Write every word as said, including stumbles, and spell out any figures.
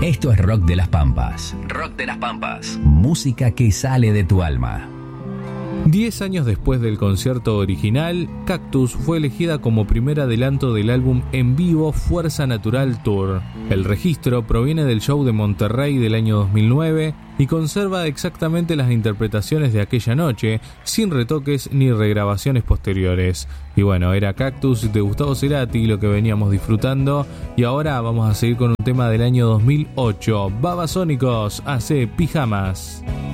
Esto es Rock de las Pampas. Rock de las Pampas. Música que sale de tu alma. Diez años después del concierto original, Cactus fue elegida como primer adelanto del álbum en vivo Fuerza Natural Tour. El registro proviene del show de Monterrey del año dos mil nueve y conserva exactamente las interpretaciones de aquella noche, sin retoques ni regrabaciones posteriores. Y bueno, era Cactus de Gustavo Cerati lo que veníamos disfrutando, y ahora vamos a seguir con un tema del año dos mil ocho. Babasónicos hace Pijamas.